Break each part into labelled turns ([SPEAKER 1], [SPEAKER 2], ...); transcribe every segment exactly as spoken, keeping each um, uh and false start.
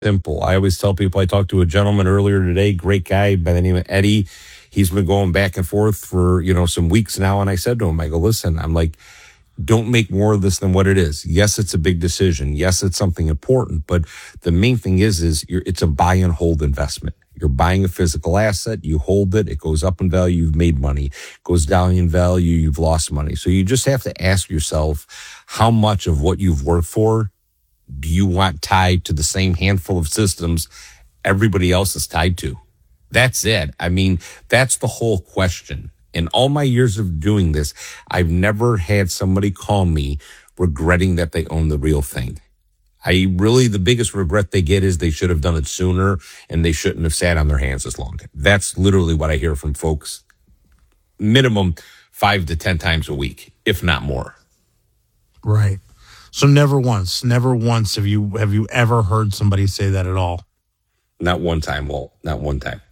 [SPEAKER 1] Simple. I always tell people, I talked to a gentleman earlier today, great guy by the name of Eddie. He's been going back and forth for, you know, some weeks now. And I said to him, I go, listen, I'm like, don't make more of this than what it is. Yes, it's a big decision. Yes, it's something important. But the main thing is, is you're, it's a buy and hold investment. You're buying a physical asset. You hold it. It goes up in value. You've made money. It goes down in value. You've lost money. So you just have to ask yourself, how much of what you've worked for do you want tied to the same handful of systems everybody else is tied to? That's it. I mean, that's the whole question. In all my years of doing this, I've never had somebody call me regretting that they own the real thing. I really, the biggest regret they get is they should have done it sooner and they shouldn't have sat on their hands as long. That's literally what I hear from folks, minimum five to ten times a week, if not more.
[SPEAKER 2] Right. So never once, never once have you have you ever heard somebody say that at all?
[SPEAKER 1] Not one time, Walt. Not one time.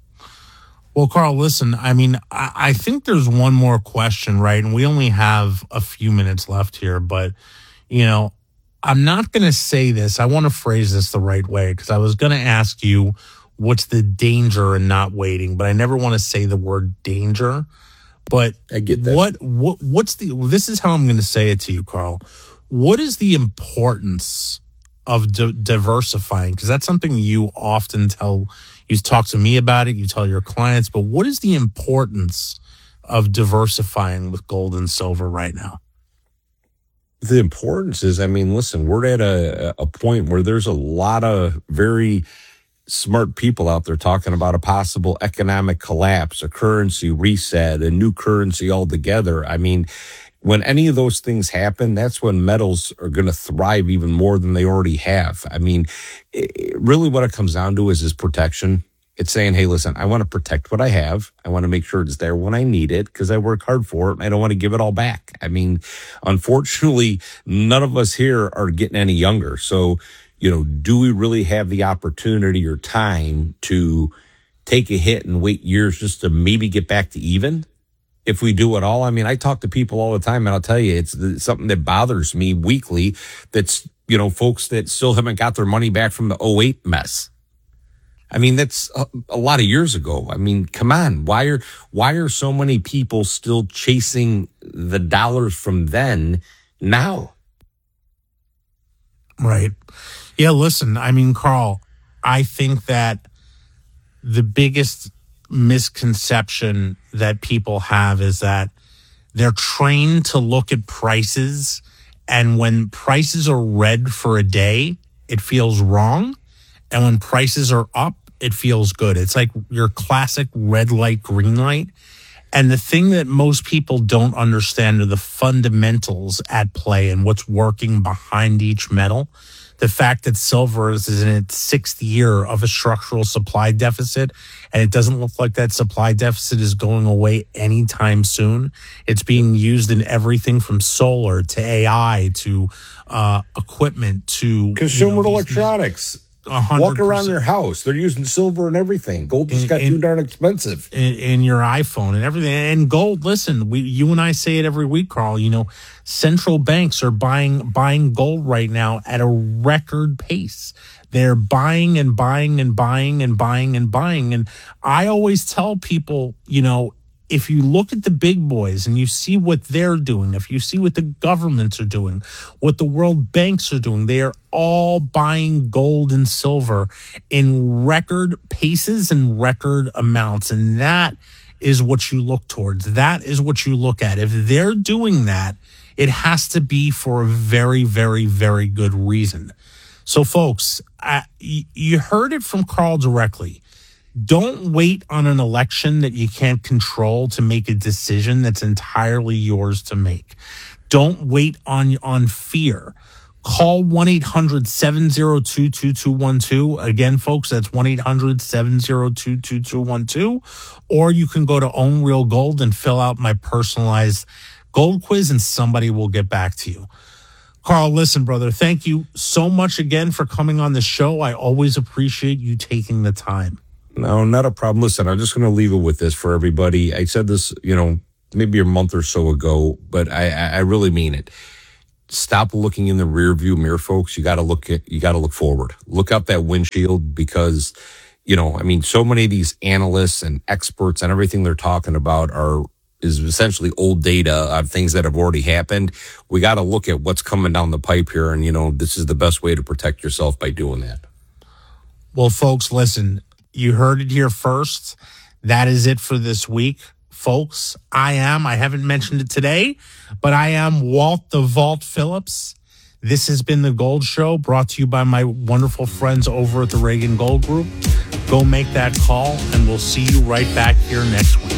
[SPEAKER 2] Well, Carl, listen, I mean, I, I think there's one more question, right? And we only have a few minutes left here, but, you know, I'm not going to say this. I want to phrase this the right way because I was going to ask you what's the danger in not waiting, but I never want to say the word danger. But
[SPEAKER 1] I get that.
[SPEAKER 2] What, what, what's the, this is how I'm going to say it to you, Carl. What is the importance of di- diversifying? Because that's something you often tell, you talk to me about it, you tell your clients, but what is the importance of diversifying with gold and silver right now?
[SPEAKER 1] The importance is, I mean, listen, we're at a, a point where there's a lot of very smart people out there talking about a possible economic collapse, a currency reset, a new currency altogether. I mean, when any of those things happen, that's when metals are going to thrive even more than they already have. I mean, it, really what it comes down to is, is protection. It's saying, hey, listen, I want to protect what I have. I want to make sure it's there when I need it because I work hard for it. And I don't want to give it all back. I mean, unfortunately, none of us here are getting any younger. So, you know, do we really have the opportunity or time to take a hit and wait years just to maybe get back to even? If we do it all, I mean, I talk to people all the time, and I'll tell you, it's, it's something that bothers me weekly. That's, you know, folks that still haven't got their money back from the oh eight mess. I mean, that's a, a lot of years ago. I mean, come on. Why are, why are so many people still chasing the dollars from then now?
[SPEAKER 2] Right. Yeah, listen, I mean, Carl, I think that the biggest misconception that people have is that they're trained to look at prices, and when prices are red for a day, it feels wrong, and when prices are up, it feels good. It's like your classic red light, green light. And the thing that most people don't understand are the fundamentals at play and what's working behind each metal. The fact that silver is in its sixth year of a structural supply deficit, and it doesn't look like that supply deficit is going away anytime soon. It's being used in everything from solar to A I to uh, equipment to
[SPEAKER 1] consumer
[SPEAKER 2] you know,
[SPEAKER 1] electronics.
[SPEAKER 2] one hundred percent.
[SPEAKER 1] Walk around their house. They're using silver and everything. Gold just got too darn expensive.
[SPEAKER 2] In, in your iPhone and everything. And gold, listen, we, you and I say it every week, Carl, you know, central banks are buying buying gold right now at a record pace. They're buying and buying and buying and buying and buying. And I always tell people, you know, if you look at the big boys and you see what they're doing, if you see what the governments are doing, what the world banks are doing, they are all buying gold and silver in record paces and record amounts. And that is what you look towards. That is what you look at. If they're doing that, it has to be for a very, very, very good reason. So, folks, I, you heard it from Carl directly. Don't wait on an election that you can't control to make a decision that's entirely yours to make. Don't wait on, on fear. Call one eight hundred seven oh two two two one two. Again, folks, that's one eight hundred seven oh two two two one two. Or you can go to Own Real Gold and fill out my personalized gold quiz, and somebody will get back to you. Carl, listen, brother, thank you so much again for coming on the show. I always appreciate you taking the time.
[SPEAKER 1] No, not a problem. Listen, I'm just going to leave it with this for everybody. I said this, you know, maybe a month or so ago, but I, I really mean it. stop looking in the rear view mirror, folks. You got to look at, you got to look forward. Look out that windshield because, you know, I mean, so many of these analysts and experts and everything they're talking about are is essentially old data on things that have already happened. We got to look at what's coming down the pipe here. And, you know, this is the best way to protect yourself by doing that.
[SPEAKER 2] Well, folks, listen, you heard it here first. That is it for this week, folks. I am, I haven't mentioned it today, but I am Walt the Vault Phillips. This has been The Gold Show, brought to you by my wonderful friends over at the Reagan Gold Group. Go make that call, and we'll see you right back here next week.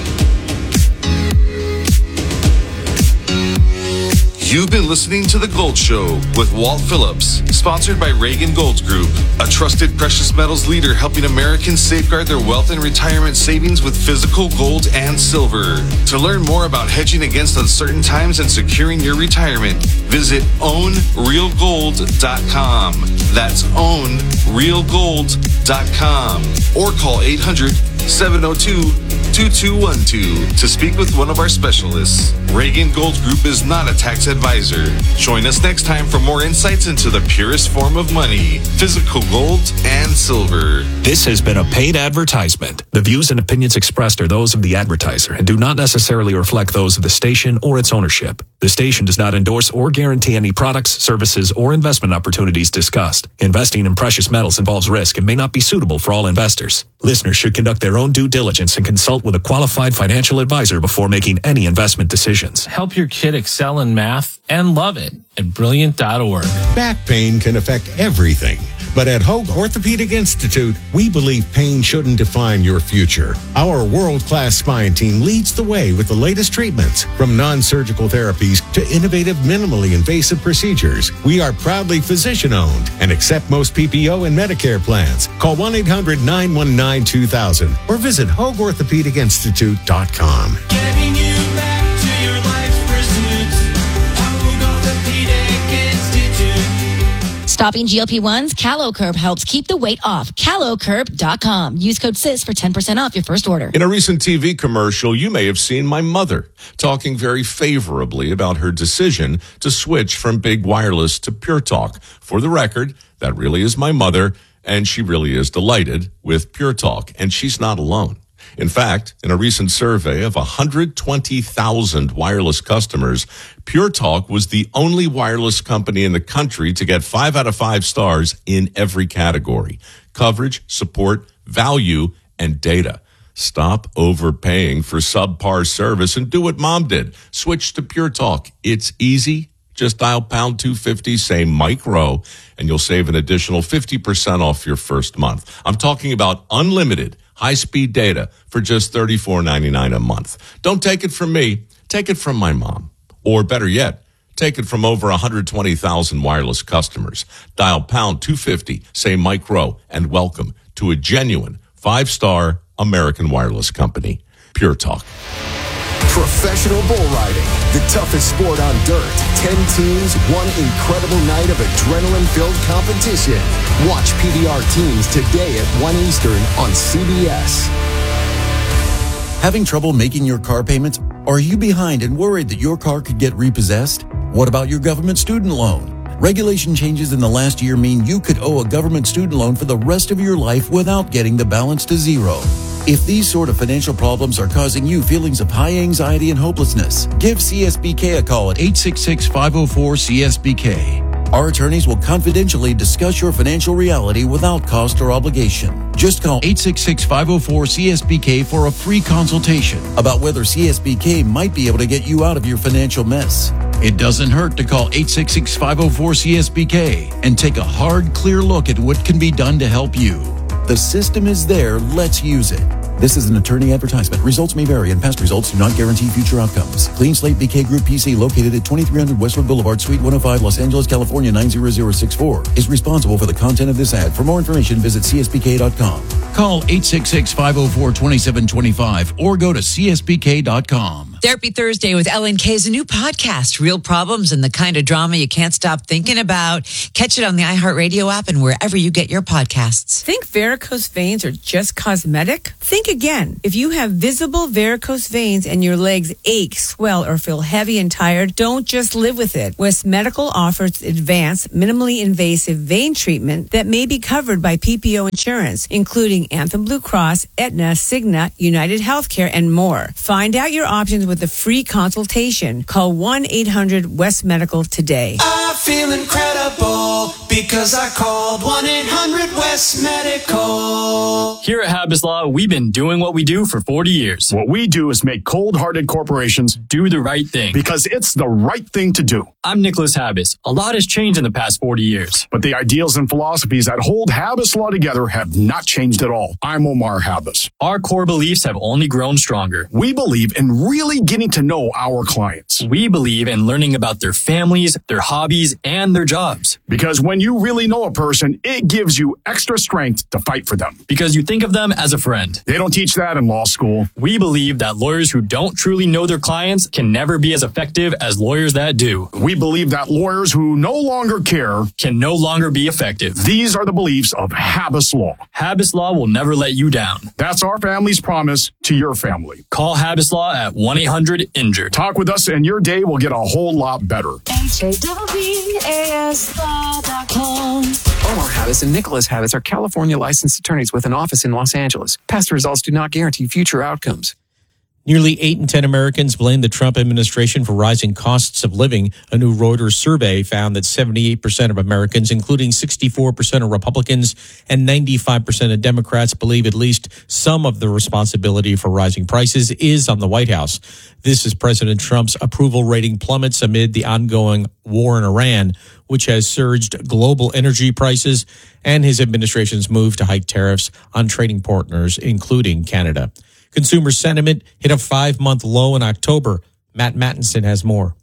[SPEAKER 3] You've been listening to The Gold Show with Walt Phillips, sponsored by Reagan Gold Group, a trusted precious metals leader helping Americans safeguard their wealth and retirement savings with physical gold and silver. To learn more about hedging against uncertain times and securing your retirement, visit own real gold dot com. That's own real gold dot com. Or call eight hundred, seven oh two, two two one two to speak with one of our specialists. Reagan Gold Group is not a tax advisor. Join us next time for more insights into the purest form of money, physical gold and silver.
[SPEAKER 4] This has been a paid advertisement. The views and opinions expressed are those of the advertiser and do not necessarily reflect those of the station or its ownership. The station does not endorse or guarantee any products, services, or investment opportunities discussed. Investing in precious metals involves risk and may not be suitable for all investors. Listeners should conduct their own due diligence and consult with a qualified financial advisor before making any investment decisions.
[SPEAKER 5] Help your kid excel in math and love it at brilliant dot org.
[SPEAKER 6] Back pain can affect everything. But at Hoag Orthopedic Institute, we believe pain shouldn't define your future. Our world-class spine team leads the way with the latest treatments, from non-surgical therapies to innovative, minimally invasive procedures. We are proudly physician-owned and accept most P P O and Medicare plans. Call one eight hundred, nine one nine, two thousand or visit hoag orthopedic institute dot com.
[SPEAKER 7] Getting you back to your life's pursuits. Hoag Orthopedic Institute.
[SPEAKER 8] Stopping G L P ones? CaloCurb helps keep the weight off. calo curb dot com. Use code S I S for ten percent off your first order.
[SPEAKER 9] In a recent T V commercial, you may have seen my mother talking very favorably about her decision to switch from big wireless to Pure Talk. For the record, that really is my mother, and she really is delighted with Pure Talk, and she's not alone. In fact, in a recent survey of one hundred twenty thousand wireless customers, Pure Talk was the only wireless company in the country to get five out of five stars in every category: coverage, support, value, and data. Stop overpaying for subpar service and do what Mom did. Switch to Pure Talk. It's easy. Just dial pound two fifty, say Mike Rowe, and you'll save an additional fifty percent off your first month. I'm talking about unlimited high-speed data for just thirty-four ninety-nine a month. Don't take it from me. Take it from my mom. Or better yet, take it from over one hundred twenty thousand wireless customers. Dial pound two fifty, say Mike Rowe, and welcome to a genuine five-star American wireless company, Pure Talk.
[SPEAKER 10] Professional bull riding, the toughest sport on dirt. Ten teams, one incredible night of adrenaline-filled competition. Watch P D R teams today at one Eastern on C B S.
[SPEAKER 11] Having trouble making your car payments? Are you behind and worried that your car could get repossessed? What about your government student loan? Regulation changes in the last year mean you could owe a government student loan for the rest of your life without getting the balance to zero. If these sort of financial problems are causing you feelings of high anxiety and hopelessness, give C S B K a call at eight six six, five oh four, C S B K. Our attorneys will confidentially discuss your financial reality without cost or obligation. Just call eight six six, five oh four, C S B K for a free consultation about whether C S B K might be able to get you out of your financial mess. It doesn't hurt to call eight six six, five oh four, C S B K and take a hard, clear look at what can be done to help you. The system is there. Let's use it. This is an attorney advertisement. Results may vary, and past results do not guarantee future outcomes. Clean Slate B K Group P C, located at twenty-three hundred Westwood Boulevard, Suite one oh five, Los Angeles, California, nine zero zero six four, is responsible for the content of this ad. For more information, visit C S B K dot com. Call eight six six, five oh four, two seven two five or go to C S B K dot com.
[SPEAKER 12] Therapy Thursday with Ellen K is a new podcast, real problems and the kind of drama you can't stop thinking about. Catch it on the iHeartRadio app and wherever you get your podcasts.
[SPEAKER 13] Think varicose veins are just cosmetic? Think again. If you have visible varicose veins and your legs ache, swell, or feel heavy and tired, don't just live with it. West Medical offers advanced, minimally invasive vein treatment that may be covered by P P O insurance, including Anthem Blue Cross, Aetna, Cigna, United Healthcare, and more. Find out your options with a free consultation. Call one eight hundred West Medical today.
[SPEAKER 7] I feel incredible because I called one eight hundred West Medical.
[SPEAKER 14] Here at Habas Law, we've been doing what we do for forty years.
[SPEAKER 15] What we do is make cold-hearted corporations
[SPEAKER 14] do the right thing.
[SPEAKER 15] Because it's the right thing to do.
[SPEAKER 14] I'm Nicholas Habas. A lot has changed in the past forty years.
[SPEAKER 15] But the ideals and philosophies that hold Habas Law together have not changed at all. I'm Omar Habas.
[SPEAKER 14] Our core beliefs have only grown stronger.
[SPEAKER 15] We believe in really getting to know our clients.
[SPEAKER 14] We believe in learning about their families, their hobbies, and their jobs.
[SPEAKER 15] Because when you really know a person, it gives you extra strength to fight for them.
[SPEAKER 14] Because you think of them as a friend.
[SPEAKER 15] They don't teach that in law school.
[SPEAKER 14] We believe that lawyers who don't truly know their clients can never be as effective as lawyers that do.
[SPEAKER 15] We believe that lawyers who no longer care
[SPEAKER 14] can no longer be effective.
[SPEAKER 15] These are the beliefs of Habas Law.
[SPEAKER 14] Habas Law will never let you down.
[SPEAKER 15] That's our family's promise to your family.
[SPEAKER 14] Call Habas Law at one eight hundred injured.
[SPEAKER 15] Talk with us and your day will get a whole lot better.
[SPEAKER 16] H A W A S law dot com.
[SPEAKER 17] Omar Habas and Nicholas Habas are California licensed attorneys with an office in Los Angeles. Past results do not guarantee future outcomes.
[SPEAKER 18] Nearly eight in ten Americans blame the Trump administration for rising costs of living. A new Reuters survey found that seventy-eight percent of Americans, including sixty-four percent of Republicans and ninety-five percent of Democrats, believe at least some of the responsibility for rising prices is on the White House. This is President Trump's approval rating plummets amid the ongoing war in Iran, which has surged global energy prices, and his administration's move to hike tariffs on trading partners, including Canada. Consumer sentiment hit a five-month low in October. Matt Mattinson has more.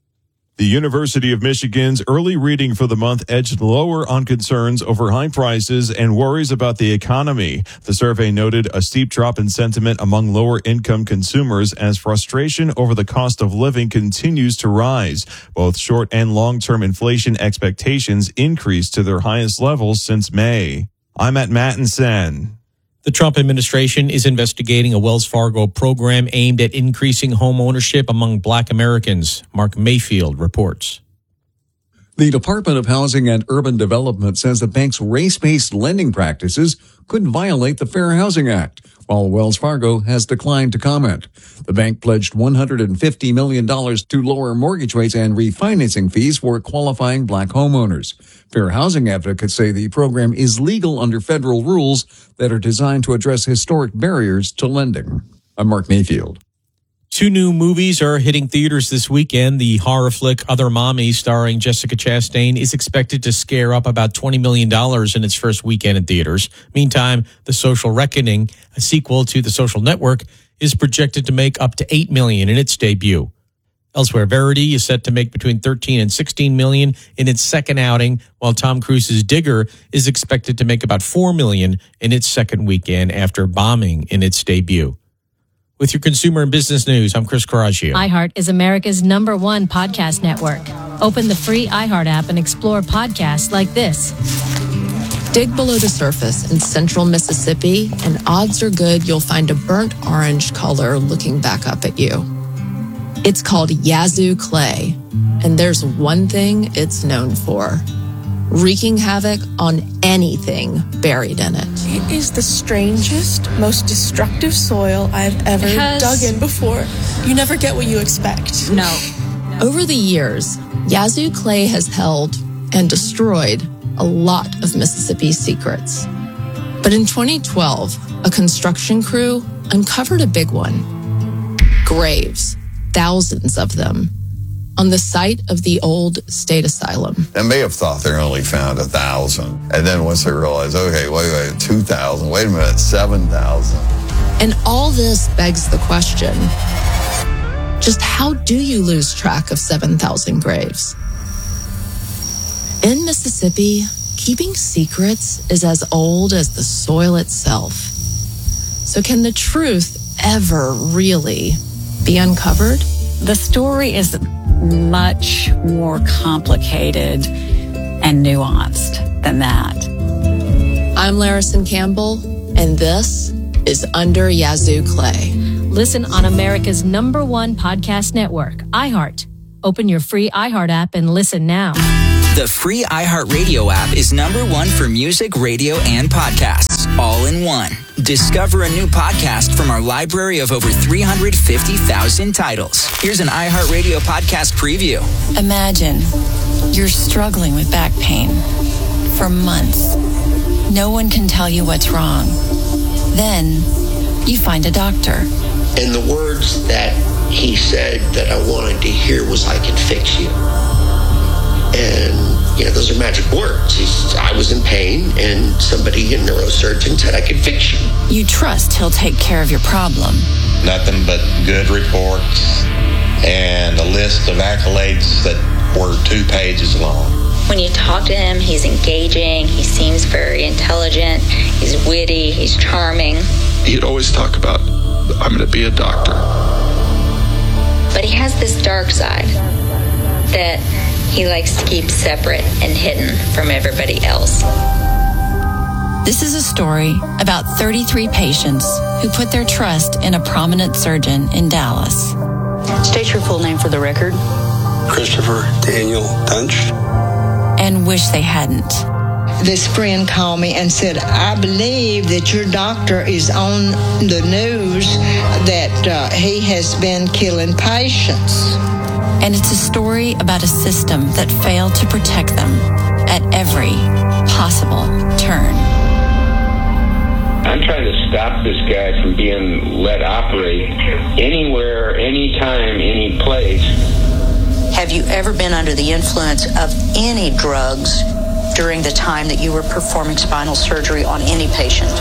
[SPEAKER 19] The University of Michigan's early reading for the month edged lower on concerns over high prices and worries about the economy. The survey noted a steep drop in sentiment among lower-income consumers as frustration over the cost of living continues to rise. Both short- and long-term inflation expectations increased to their highest levels since May. I'm at Mattinson.
[SPEAKER 18] The Trump administration is investigating a Wells Fargo program aimed at increasing home ownership among Black Americans. Mark Mayfield reports.
[SPEAKER 20] The Department of Housing and Urban Development says the bank's race-based lending practices could violate the Fair Housing Act, while Wells Fargo has declined to comment. The bank pledged one hundred fifty million dollars to lower mortgage rates and refinancing fees for qualifying Black homeowners. Fair housing advocates say the program is legal under federal rules that are designed to address historic barriers to lending. I'm Mark Mayfield.
[SPEAKER 18] Two new movies are hitting theaters this weekend. The horror flick Other Mommy, starring Jessica Chastain, is expected to scare up about twenty million dollars in its first weekend in theaters. Meantime, The Social Reckoning, a sequel to The Social Network, is projected to make up to eight million dollars in its debut. Elsewhere, Verity is set to make between thirteen and sixteen million dollars in its second outing, while Tom Cruise's Digger is expected to make about four million dollars in its second weekend after bombing in its debut. With your consumer and business news, I'm Chris Coraggio.
[SPEAKER 21] iHeart is America's number one podcast network. Open the free iHeart app and explore podcasts like this.
[SPEAKER 22] Dig below the surface in central Mississippi, and odds are good you'll find a burnt orange color looking back up at you. It's called Yazoo clay, and there's one thing it's known for: wreaking havoc on anything buried in it.
[SPEAKER 23] It is the strangest, most destructive soil I've ever
[SPEAKER 22] Has-
[SPEAKER 23] dug in before. You never get what you expect.
[SPEAKER 22] No. Over the years, Yazoo clay has held and destroyed a lot of Mississippi's secrets. But in twenty twelve, a construction crew uncovered a big one. Graves, thousands of them, on the site of the old state asylum.
[SPEAKER 24] They may have thought they only found a thousand. And then once they realized, okay, wait, wait, two thousand, wait a minute, seven thousand.
[SPEAKER 22] And all this begs the question, just how do you lose track of seven thousand graves? In Mississippi, keeping secrets is as old as the soil itself. So can the truth ever really be uncovered?
[SPEAKER 1] The story is much more complicated and nuanced than that.
[SPEAKER 22] I'm Larison Campbell, and this is Under Yazoo Clay.
[SPEAKER 21] Listen on America's number one podcast network, iHeart. Open your free iHeart app and listen now.
[SPEAKER 2] The free iHeartRadio app is number one for music, radio, and podcasts, all in one. Discover a new podcast from our library of over three hundred fifty thousand titles. Here's an iHeartRadio podcast preview.
[SPEAKER 22] Imagine you're struggling with back pain for months. No one can tell you what's wrong. Then you find a doctor.
[SPEAKER 3] And the words that he said that I wanted to hear was, "I can fix you." And, you know, those are magic words. He's, I was in pain, and somebody, a neurosurgeon, said I could fix you.
[SPEAKER 22] You trust he'll take care of your problem.
[SPEAKER 4] Nothing but good reports and a list of accolades that were two pages long.
[SPEAKER 25] When you talk to him, he's engaging, he seems very intelligent, he's witty, he's charming.
[SPEAKER 26] He'd always talk about, I'm going to be a doctor.
[SPEAKER 25] But he has this dark side that he likes to keep separate and hidden from everybody else.
[SPEAKER 22] This is a story about thirty-three patients who put their trust in a prominent surgeon in Dallas.
[SPEAKER 27] State your full name for the record.
[SPEAKER 26] Christopher Daniel Dunch.
[SPEAKER 22] And wish they hadn't.
[SPEAKER 28] This friend called me and said, I believe that your doctor is on the news that uh, he has been killing patients.
[SPEAKER 22] And it's a story about a system that failed to protect them at every possible turn.
[SPEAKER 29] I'm trying to stop this guy from being let operate anywhere, anytime, any place.
[SPEAKER 27] Have you ever been under the influence of any drugs during the time that you were performing spinal surgery on any patient?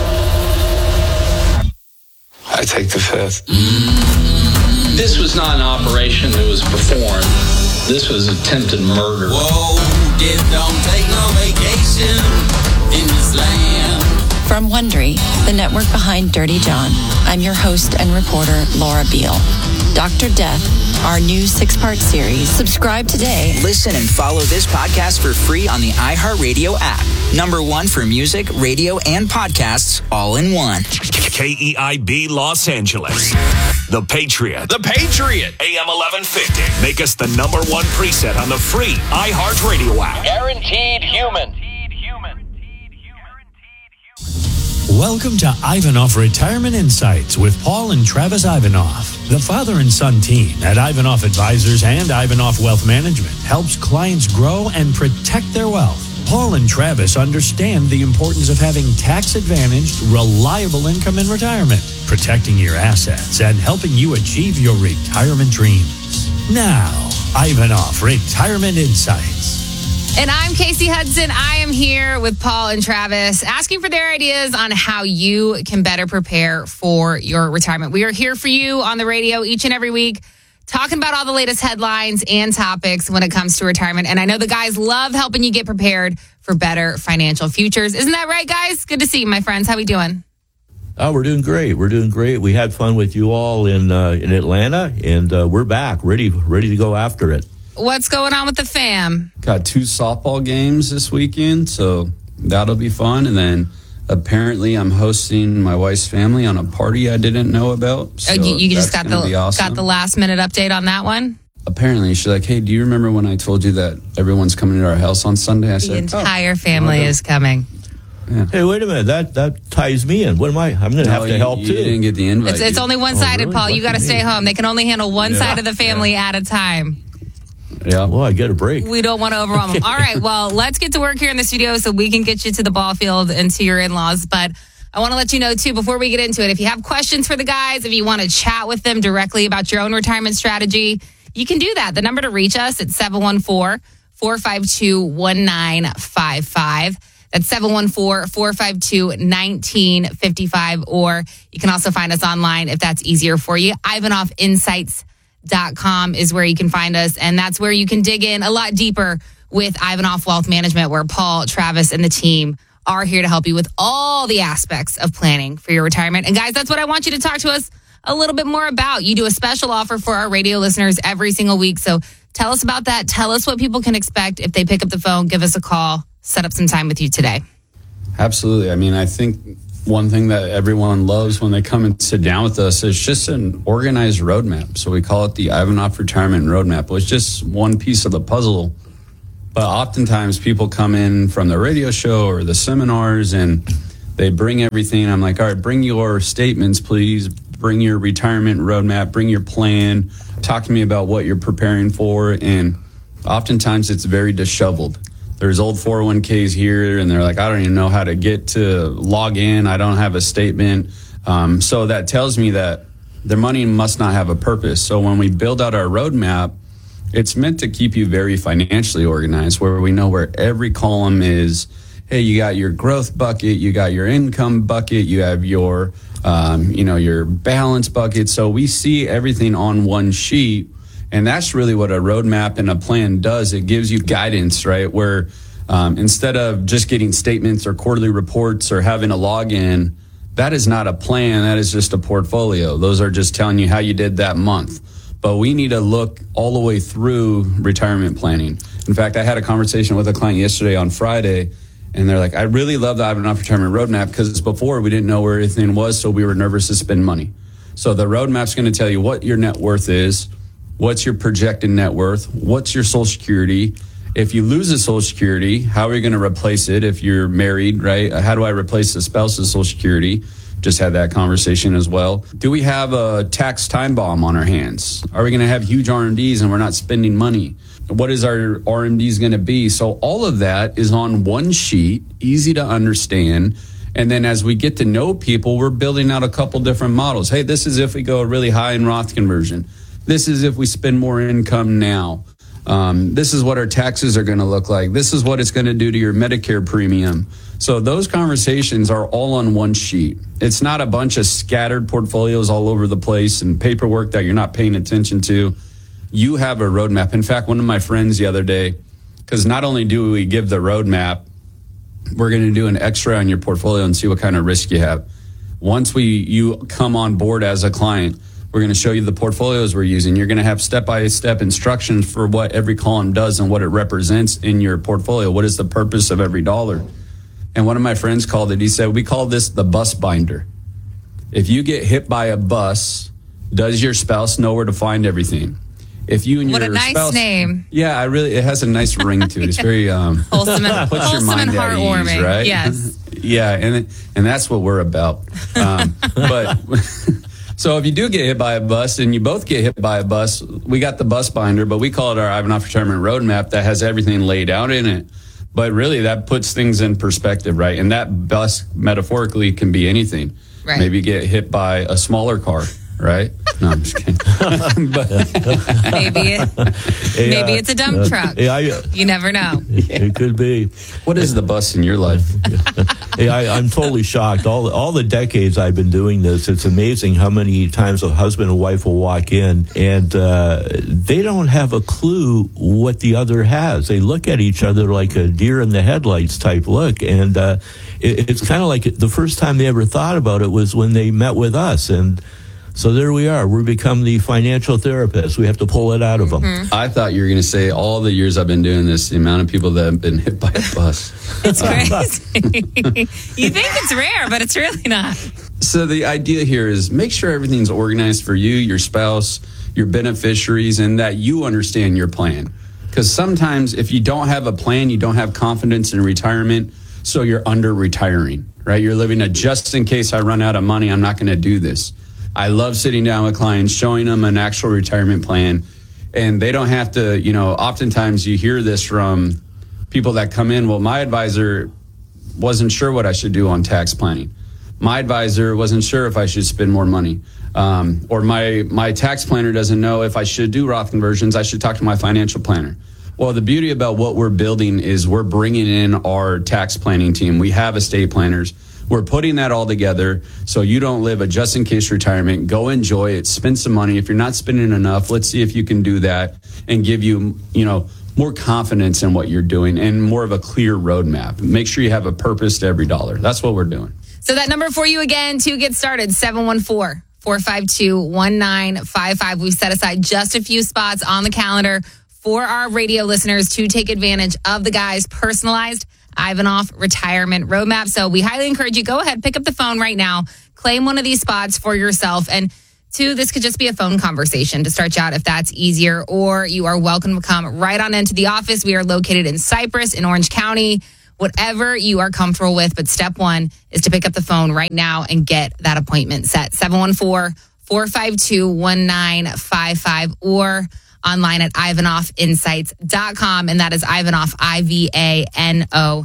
[SPEAKER 26] I take the fifth.
[SPEAKER 30] This was not an operation that was performed. This was attempted murder.
[SPEAKER 31] Whoa, this don't take no vacation in this land.
[SPEAKER 22] From Wondery, the network behind Dirty John, I'm your host and reporter, Laura Beal. Doctor Death, our new six-part series. Subscribe today.
[SPEAKER 2] Listen and follow this podcast for free on the iHeartRadio app. Number one for music, radio, and podcasts, all in one.
[SPEAKER 32] K E I B Los Angeles. The Patriot. The Patriot. A M eleven fifty. Make us the number one preset on the free iHeartRadio app.
[SPEAKER 33] Guaranteed human.
[SPEAKER 34] Welcome to Ivanov Retirement Insights with Paul and Travis Ivanov. The father and son team at Ivanov Advisors and Ivanov Wealth Management helps clients grow and protect their wealth. Paul and Travis understand the importance of having tax-advantaged, reliable income in retirement, protecting your assets, and helping you achieve your retirement dreams. Now, Ivanov Retirement Insights.
[SPEAKER 35] And I'm Casey Hudson. I am here with Paul and Travis, asking for their ideas on how you can better prepare for your retirement. We are here for you on the radio each and every week, talking about all the latest headlines and topics when it comes to retirement. And I know the guys love helping you get prepared for better financial futures. Isn't that right, guys? Good to see you, my friends. How we doing?
[SPEAKER 36] Oh, we're doing great. We're doing great. We had fun with you all in uh, in Atlanta, and uh, we're back, ready ready to go after it.
[SPEAKER 35] What's going on with the fam?
[SPEAKER 37] Got two softball games this weekend, so that'll be fun. And then apparently I'm hosting my wife's family on a party I didn't know about. So
[SPEAKER 35] oh, you, you just got the
[SPEAKER 37] awesome.
[SPEAKER 35] got the last minute update on that one?
[SPEAKER 37] Apparently, she's like, hey, do you remember when I told you that everyone's coming to our house on Sunday? I
[SPEAKER 35] the
[SPEAKER 37] said,
[SPEAKER 35] entire
[SPEAKER 37] oh,
[SPEAKER 35] family
[SPEAKER 37] okay.
[SPEAKER 35] is coming.
[SPEAKER 36] Yeah. Hey, wait a minute. That that ties me in. What am I? I'm going to
[SPEAKER 37] no,
[SPEAKER 36] have to
[SPEAKER 37] you,
[SPEAKER 36] help
[SPEAKER 37] you
[SPEAKER 36] too.
[SPEAKER 37] You didn't get the invite.
[SPEAKER 35] It's, it's only one-sided, oh, really? Paul. You got to stay home. They can only handle one yeah. side of the family yeah. at a time.
[SPEAKER 36] Yeah, well, I get a break.
[SPEAKER 35] We don't want to overwhelm them. All right, well, let's get to work here in the studio so we can get you to the ball field and to your in-laws. But I want to let you know, too, before we get into it, if you have questions for the guys, if you want to chat with them directly about your own retirement strategy, you can do that. The number to reach us is seven one four, four five two, one nine five five. That's seven one four, four five two, one nine five five. Or you can also find us online if that's easier for you. Ivanov Insights Dot com is where you can find us, and that's where you can dig in a lot deeper with Ivanov Wealth Management, where Paul, Travis, and the team are here to help you with all the aspects of planning for your retirement. And guys, that's what I want you to talk to us a little bit more about. You do a special offer for our radio listeners every single week. So tell us about that. Tell us what people can expect if they pick up the phone, give us a call, set up some time with you today.
[SPEAKER 37] Absolutely. I mean, I think one thing that everyone loves when they come and sit down with us is just an organized roadmap. So we call it the Ivanoff Retirement Roadmap. It's just one piece of the puzzle. But oftentimes people come in from the radio show or the seminars and they bring everything. I'm like, all right, bring your statements, please. Bring your retirement roadmap, bring your plan. Talk to me about what you're preparing for. And oftentimes it's very disheveled. There's old four oh one k's here, and they're like, I don't even know how to get to log in. I don't have a statement. Um, so that tells me that their money must not have a purpose. So when we build out our roadmap, it's meant to keep you very financially organized, where we know where every column is. Hey, you got your growth bucket, you got your income bucket, you have your, um, you know, your balance bucket. So we see everything on one sheet. And that's really what a roadmap and a plan does. It gives you guidance, right? Where um, instead of just getting statements or quarterly reports or having a login, that is not a plan. That is just a portfolio. Those are just telling you how you did that month. But we need to look all the way through retirement planning. In fact, I had a conversation with a client yesterday on Friday, and they're like, I really love the Ivanoff Retirement Roadmap because before we didn't know where everything was, so we were nervous to spend money. So the roadmap's going to tell you what your net worth is. What's your projected net worth? What's your Social Security? If you lose a Social Security, how are you going to replace it if you're married, right? How do I replace the spouse's Social Security? Just had that conversation as well. Do we have a tax time bomb on our hands? Are we going to have huge R M Ds and we're not spending money? What is our R M Ds going to be? So all of that is on one sheet, easy to understand. And then as we get to know people, we're building out a couple different models. Hey, this is if we go really high in Roth conversion. This is if we spend more income now. Um, this is what our taxes are going to look like. This is what it's going to do to your Medicare premium. So those conversations are all on one sheet. It's not a bunch of scattered portfolios all over the place and paperwork that you're not paying attention to. You have a roadmap. In fact, one of my friends the other day, because not only do we give the roadmap, we're going to do an X-ray on your portfolio and see what kind of risk you have. Once we you come on board as a client, we're going to show you the portfolios we're using. You're going to have step-by-step instructions for what every column does and what it represents in your portfolio. What is the purpose of every dollar? And one of my friends called it, he said, we call this the bus binder. If you get hit by a bus, does your spouse know where to find everything? If you and
[SPEAKER 35] what your a nice spouse, name. Yeah, I really, it has a nice ring to it. It's very um, wholesome and, puts wholesome your mind and at heartwarming. ease, right? Yes.
[SPEAKER 36] Yeah, and and that's what we're about. Um, but so if you do get hit by a bus and you both get hit by a bus, we got the bus binder, but we call it our Ivanoff Retirement Roadmap that has everything laid out in it. But really, that puts things in perspective, right? And that bus, metaphorically, can be anything.
[SPEAKER 35] Right.
[SPEAKER 36] Maybe you get hit by a smaller car, right? No, I'm just kidding. but,
[SPEAKER 35] maybe it, maybe it's a dump
[SPEAKER 36] uh,
[SPEAKER 35] truck.
[SPEAKER 36] Yeah, I,
[SPEAKER 35] you never know.
[SPEAKER 36] It could be.
[SPEAKER 35] What
[SPEAKER 36] is the bus in your life? Hey, I, I'm totally shocked. All all the decades I've been doing this, it's amazing how many times a husband and wife will walk in and uh, they don't have a clue what the other has. They look at each other like a deer in the headlights type look, and uh, it, it's kind of like the first time they ever thought about it was when they met with us, and so there we are. We're become the financial therapists. We have to pull it out of them.
[SPEAKER 35] Mm-hmm.
[SPEAKER 36] I thought you were going to say all the years I've been doing this, the amount of people that have been hit by a bus.
[SPEAKER 35] It's crazy. You think it's rare, but it's really not.
[SPEAKER 36] So the idea here is make sure everything's organized for you, your spouse, your beneficiaries, and that you understand your plan. Because sometimes if you don't have a plan, you don't have confidence in retirement, so you're under retiring, right? You're living a just in case I run out of money, I'm not going to do this. I love sitting down with clients, showing them an actual retirement plan, and they don't have to, you know, oftentimes you hear this from people that come in, well, my advisor wasn't sure what I should do on tax planning. My advisor wasn't sure if I should spend more money. Um, or my, my tax planner doesn't know if I should do Roth conversions. I should talk to my financial planner. Well, the beauty about what we're building is we're bringing in our tax planning team. We have estate planners. We're putting that all together so you don't live a just-in-case retirement. Go enjoy it. Spend some money. If you're not spending enough, let's see if you can do that and give you, you know, more confidence in what you're doing and more of a clear roadmap. Make sure you have a purpose to every dollar. That's what we're doing.
[SPEAKER 35] So that number for you again to get started, seven one four, four five two, one nine five five. We've set aside just a few spots on the calendar for our radio listeners to take advantage of the guy's personalized Ivanoff retirement roadmap. So we highly encourage you, go ahead, pick up the phone right now, claim one of these spots for yourself. And two, this could just be a phone conversation to start you out if that's easier, or you are welcome to come right on into the office. We are located in Cypress in Orange County, whatever you are comfortable with. But step one is to pick up the phone right now and get that appointment set. seven one four, four five two, one nine five five or online at ivanoff insights dot com. And that is Ivanoff, I V A N O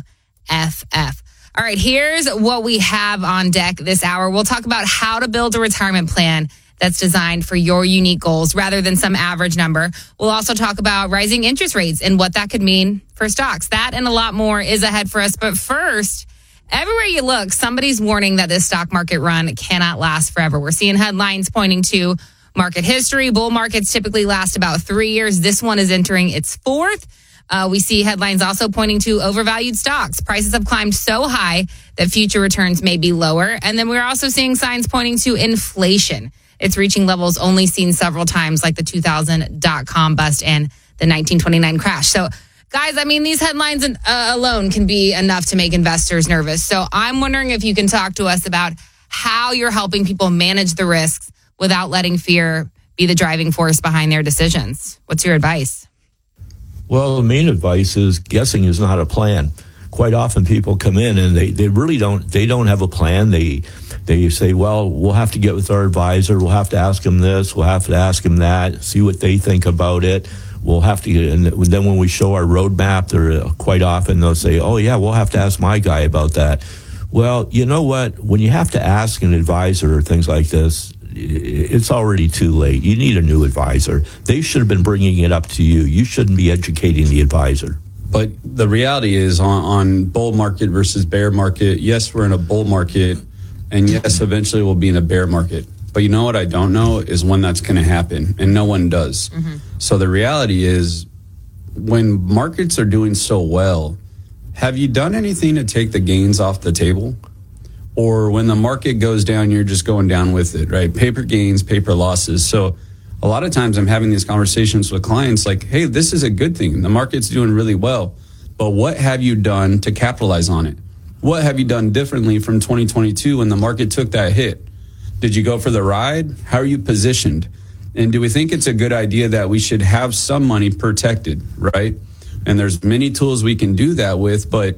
[SPEAKER 35] F F. All right, here's what we have on deck this hour. We'll talk about how to build a retirement plan that's designed for your unique goals rather than some average number. We'll also talk about rising interest rates and what that could mean for stocks. That and a lot more is ahead for us. But first, everywhere you look, somebody's warning that this stock market run cannot last forever. We're seeing headlines pointing to market history. Bull markets typically last about three years. This one is entering its fourth. Uh, we see headlines also pointing to overvalued stocks. Prices have climbed so high that future returns may be lower. And then we're also seeing signs pointing to inflation. It's reaching levels only seen several times, like the two thousand dot-com bust and the nineteen twenty-nine crash. So, guys, I mean, these headlines uh, alone can be enough to make investors nervous. So I'm wondering if you can talk to us about how you're helping people manage the risks without letting fear be the driving force behind their decisions. What's your advice?
[SPEAKER 5] Well, the main advice is guessing is not a plan. Quite often people come in and they, they really don't, they don't have a plan. They, they say, well, we'll have to get with our advisor. We'll have to ask them this. We'll have to ask them that, see what they think about it. We'll have to, and then when we show our roadmap, they're quite often they'll say, oh yeah, we'll have to ask my guy about that. Well, you know what? When you have to ask an advisor or things like this, it's already too late. You need a new advisor. They should have been bringing it up to you. You shouldn't be educating the advisor.
[SPEAKER 36] But the reality is on, on bull market versus bear market, yes, we're in a bull market, and yes, eventually we'll be in a bear market. But you know what I don't know is when that's going to happen, and no one does. Mm-hmm. So the reality is when markets are doing so well, have you done anything to take the gains off the table? Or when the market goes down, you're just going down with it, right? Paper gains, paper losses. So a lot of times I'm having these conversations with clients like, hey, this is a good thing. The market's doing really well. But what have you done to capitalize on it? What have you done differently from twenty twenty-two when the market took that hit? Did you go for the ride? How are you positioned? And do we think it's a good idea that we should have some money protected, right? And there's many tools we can do that with, but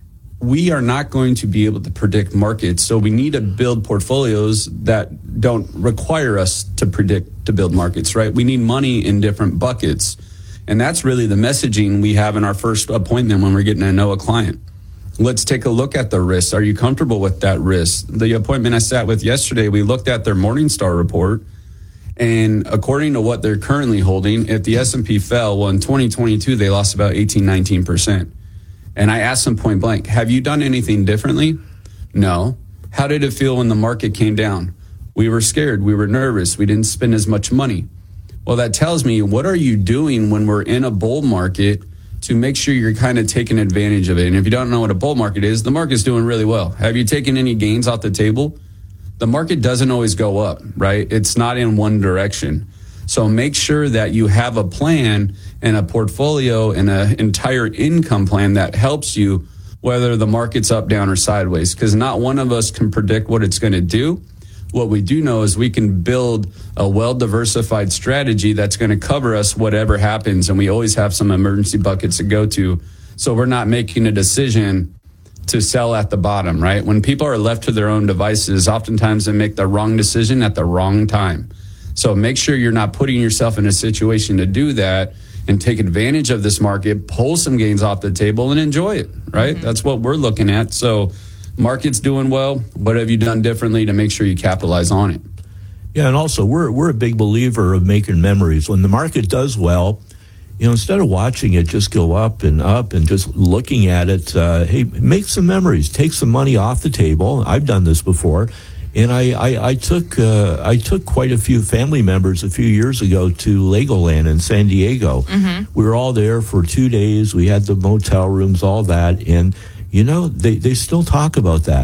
[SPEAKER 36] we are not going to be able to predict markets. So we need to build portfolios that don't require us to predict to build markets, right? We need money in different buckets. And that's really the messaging we have in our first appointment when we're getting to know a client. Let's take a look at the risks. Are you comfortable with that risk? The appointment I sat with yesterday, we looked at their Morningstar report. And according to what they're currently holding, if the S and P fell, well, in twenty twenty-two, they lost about eighteen, nineteen percent. And I asked them point blank, have you done anything differently? No. How did it feel when the market came down? We were scared. We were nervous. We didn't spend as much money. Well, that tells me, what are you doing when we're in a bull market to make sure you're kind of taking advantage of it? And if you don't know what a bull market is, the market's doing really well. Have you taken any gains off the table? The market doesn't always go up, right? It's not in one direction. So make sure that you have a plan and a portfolio and an entire income plan that helps you whether the market's up, down, or sideways, because not one of us can predict what it's going to do. What we do know is we can build a well-diversified strategy that's going to cover us whatever happens, and we always have some emergency buckets to go to, so we're not making a decision to sell at the bottom, right? When people are left to their own devices, oftentimes they make the wrong decision at the wrong time. So make sure you're not putting yourself in a situation to do that and take advantage of this market, pull some gains off the table and enjoy it, right? Mm-hmm. That's what we're looking at. So market's doing well. What have you done differently to make sure you capitalize on it?
[SPEAKER 5] Yeah, and also we're we're a big believer of making memories. When the market does well, you know, instead of watching it just go up and up and just looking at it, uh, hey, make some memories, take some money off the table. I've done this before. And I, I, I took uh, I took quite a few family members a few years ago to Legoland in San Diego. Mm-hmm. We were all there for two days. We had the motel rooms, all that. And, you know, they, they still talk about that.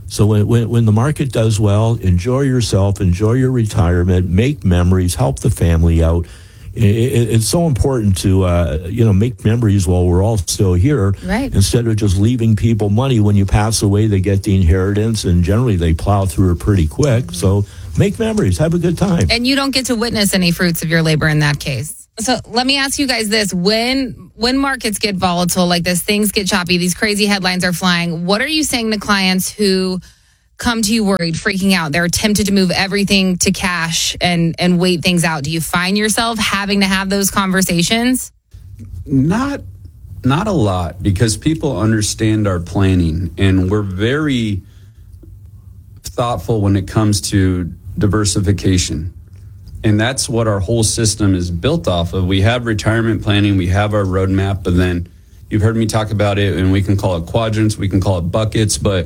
[SPEAKER 5] So when, when when the market does well, enjoy yourself, enjoy your retirement, make memories, help the family out. It, it, it's so important to uh, you know make memories while we're all still here,
[SPEAKER 35] right?
[SPEAKER 5] Instead of just leaving people money when you pass away, they get the inheritance, and generally they plow through it pretty quick. Mm-hmm. So make memories, have a good time,
[SPEAKER 35] and you don't get to witness any fruits of your labor in that case. So let me ask you guys this: when when markets get volatile like this, things get choppy, these crazy headlines are flying. What are you saying to clients who come to you worried, freaking out? They're tempted to move everything to cash and and wait things out. Do you find yourself having to have those conversations?
[SPEAKER 36] Not not a lot, because people understand our planning, and we're very thoughtful when it comes to diversification. And that's what our whole system is built off of. We have retirement planning, we have our roadmap, but then you've heard me talk about it, and we can call it quadrants, we can call it buckets, but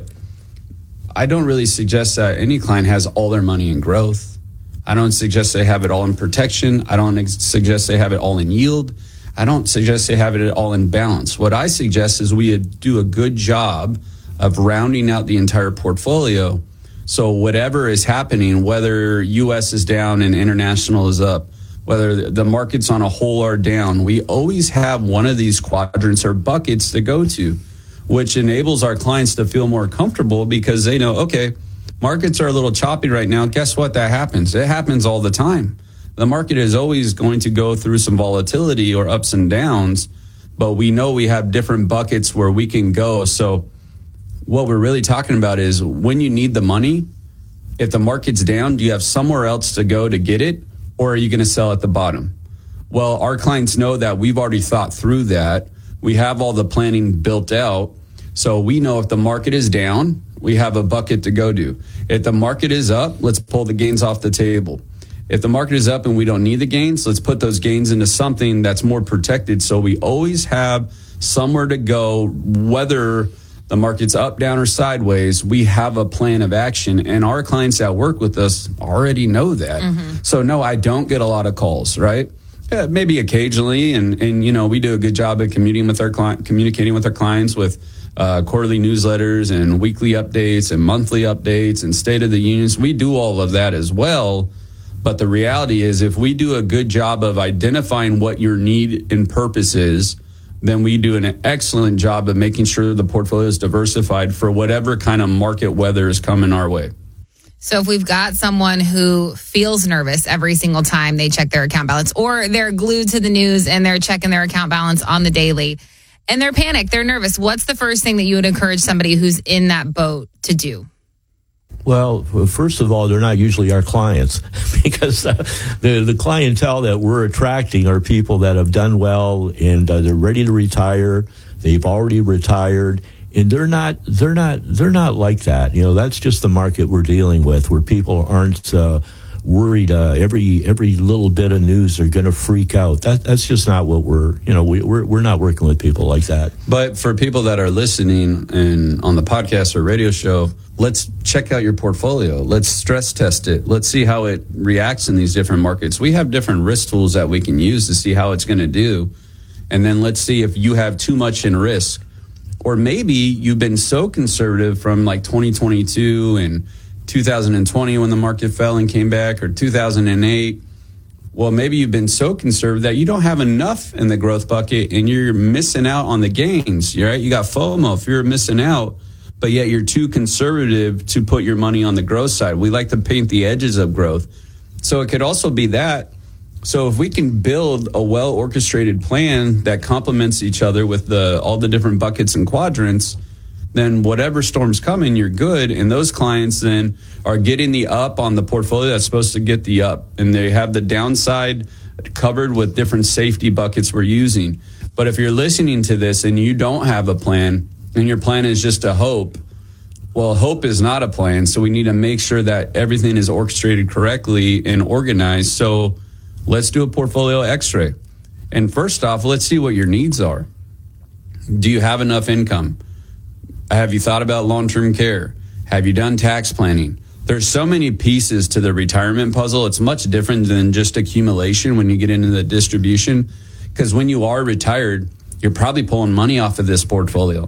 [SPEAKER 36] I don't really suggest that any client has all their money in growth. I don't suggest they have it all in protection. I don't ex- suggest they have it all in yield. I don't suggest they have it all in balance. What I suggest is we do a good job of rounding out the entire portfolio. So whatever is happening, whether U S is down and international is up, whether the markets on a whole are down, we always have one of these quadrants or buckets to go to, which enables our clients to feel more comfortable because they know, okay, markets are a little choppy right now. Guess what? That happens. It happens all the time. The market is always going to go through some volatility or ups and downs, but we know we have different buckets where we can go. So what we're really talking about is when you need the money, if the market's down, do you have somewhere else to go to get it, or are you going to sell at the bottom? Well, our clients know that we've already thought through that. We have all the planning built out. So we know if the market is down, we have a bucket to go to. If the market is up, let's pull the gains off the table. If the market is up and we don't need the gains, let's put those gains into something that's more protected. So we always have somewhere to go, whether the market's up, down, or sideways, we have a plan of action. And our clients that work with us already know that. Mm-hmm. So no, I don't get a lot of calls, right? Yeah, maybe occasionally, and and you know we do a good job at communicating with our client, communicating with our clients with uh, quarterly newsletters and weekly updates and monthly updates and State of the Unions. We do all of that as well. But the reality is, if we do a good job of identifying what your need and purpose is, then we do an excellent job of making sure the portfolio is diversified for whatever kind of market weather is coming our way.
[SPEAKER 35] So if we've got someone who feels nervous every single time they check their account balance, or they're glued to the news and they're checking their account balance on the daily, and they're panicked, they're nervous, what's the first thing that you would encourage somebody who's in that boat to do?
[SPEAKER 5] Well, first of all, they're not usually our clients because uh, the the clientele that we're attracting are people that have done well and uh, they're ready to retire. They've already retired, and they're not they're not they're not like that. You know, that's just the market we're dealing with, where people aren't uh, worried. Uh, every every little bit of news, they're going to freak out. That that's just not what we're. You know, we, we're we're not working with people like that.
[SPEAKER 36] But for people that are listening and on the podcast or radio show, let's check out your portfolio. Let's stress test it. Let's see how it reacts in these different markets. We have different risk tools that we can use to see how it's going to do. And then let's see if you have too much in risk. Or maybe you've been so conservative from like twenty twenty-two and two thousand twenty when the market fell and came back, or two thousand eight. Well, maybe you've been so conservative that you don't have enough in the growth bucket and you're missing out on the gains. Right? You got FOMO if you're missing out, but yet you're too conservative to put your money on the growth side. We like to paint the edges of growth. So it could also be that. So if we can build a well-orchestrated plan that complements each other with the all the different buckets and quadrants, then whatever storm's coming, you're good. And those clients then are getting the up on the portfolio that's supposed to get the up. And they have the downside covered with different safety buckets we're using. But if you're listening to this and you don't have a plan, and your plan is just a hope, well, hope is not a plan. So we need to make sure that everything is orchestrated correctly and organized. So let's do a portfolio x-ray. And first off, let's see what your needs are. Do you have enough income? Have you thought about long-term care? Have you done tax planning? There's so many pieces to the retirement puzzle. It's much different than just accumulation when you get into the distribution. Because when you are retired, you're probably pulling money off of this portfolio.